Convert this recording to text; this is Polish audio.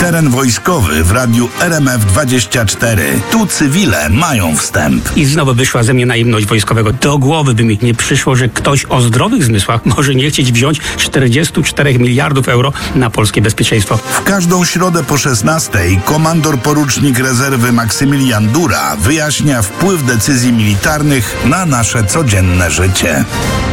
Teren wojskowy w radiu RMF24. Tu cywile mają wstęp. I znowu wyszła ze mnie naiwność wojskowego. Do głowy by mi nie przyszło, że ktoś o zdrowych zmysłach może nie chcieć wziąć 44 miliardów euro na polskie bezpieczeństwo. W każdą środę po 16:00 komandor porucznik rezerwy Maksymilian Dura wyjaśnia wpływ decyzji militarnych na nasze codzienne życie.